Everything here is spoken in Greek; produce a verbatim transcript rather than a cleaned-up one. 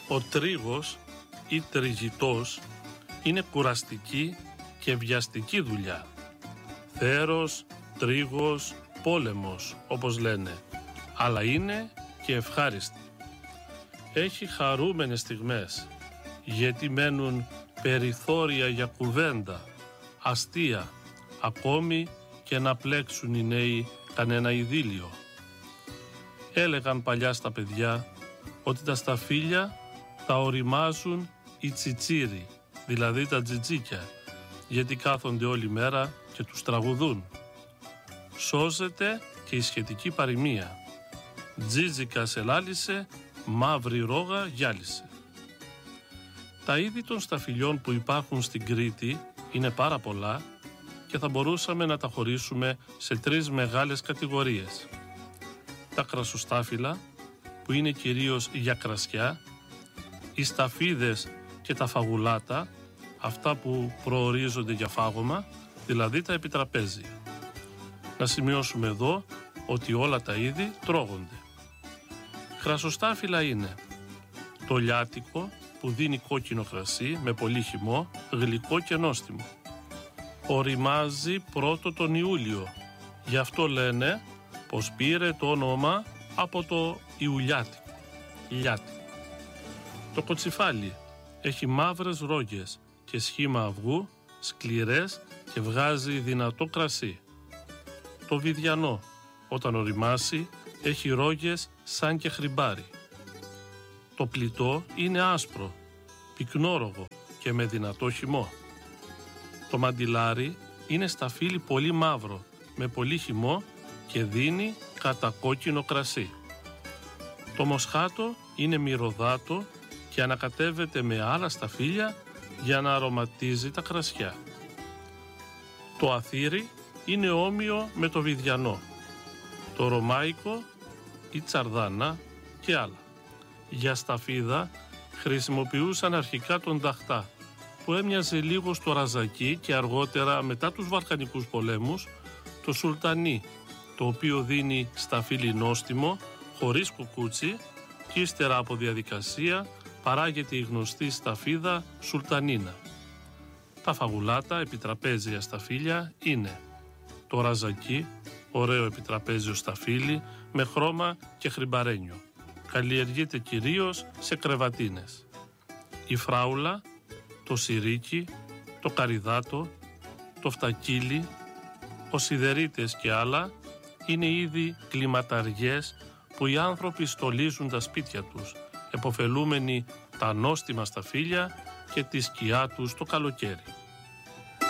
Ο τρίγος ή τριγητός είναι κουραστική και βιαστική δουλειά. Θέρος, τρίγος, πόλεμος, όπως λένε, αλλά είναι και ευχάριστη. Έχει χαρούμενες στιγμές, γιατί μένουν περιθώρια για κουβέντα, αστεία, ακόμη και να πλέξουν οι νέοι κανένα ειδήλιο. Έλεγαν παλιά στα παιδιά ότι τα σταφύλια τα οριμάζουν οι τσιτσίροι, δηλαδή τα τζιτζίκια, γιατί κάθονται όλη μέρα και τους τραγουδούν. Σώζεται και η σχετική παροιμία. Τζίτζικα σε λάλησε, μαύρη ρόγα γυάλισε. Τα είδη των σταφυλιών που υπάρχουν στην Κρήτη είναι πάρα πολλά και θα μπορούσαμε να τα χωρίσουμε σε τρεις μεγάλες κατηγορίες. Τα κρασοστάφυλλα, που είναι κυρίως για κρασιά, οι σταφίδες και τα φαγουλάτα, αυτά που προορίζονται για φάγωμα, δηλαδή τα επιτραπέζια. Να σημειώσουμε εδώ ότι όλα τα είδη τρώγονται. Κρασοστάφυλλα είναι το λιάτικο, που δίνει κόκκινο κρασί με πολύ χυμό, γλυκό και νόστιμο. Οριμάζει πρώτο τον Ιούλιο, γι' αυτό λένε πως πήρε το όνομα από το Ιουλιάτικο. Λιάτικο. Το κοτσιφάλι έχει μαύρες ρόγες και σχήμα αυγού, σκληρές και βγάζει δυνατό κρασί. Το βιδιανό, όταν οριμάσει, έχει ρόγες σαν και χρυμπάρι. Το πλητό είναι άσπρο, πυκνόρογο και με δυνατό χυμό. Το μαντιλάρι είναι σταφύλι πολύ μαύρο, με πολύ χυμό και δίνει κατακόκκινο κρασί. Το μοσχάτο είναι μυρωδάτο και ανακατεύεται με άλλα σταφύλια για να αρωματίζει τα κρασιά. Το αθήρι είναι όμοιο με το βιδιανό, το ρωμάικο, η τσαρδάνα και άλλα. Για σταφίδα χρησιμοποιούσαν αρχικά τον ταχτά, που έμοιαζε λίγο στο ραζακί, και αργότερα, μετά τους Βαλκανικούς πολέμους, το σουλτανί, το οποίο δίνει σταφύλι νόστιμο, χωρίς κουκούτσι, και ύστερα από διαδικασία παράγεται η γνωστή σταφίδα σουλτανίνα. Τα φαγουλάτα επιτραπέζια σταφύλια είναι το ραζακί, ωραίο επιτραπέζιο σταφύλι με χρώμα και χρυμπαρένιο. Καλλιεργείται κυρίως σε κρεβατίνες. Η φράουλα, το σιρίκι, το καριδάτο, το φτακίλι, ο σιδερίτες και άλλα είναι είδη κλιματαριές που οι άνθρωποι στολίζουν τα σπίτια τους, εποφελούμενοι τα νόστιμα σταφύλια και τη σκιά τους το καλοκαίρι.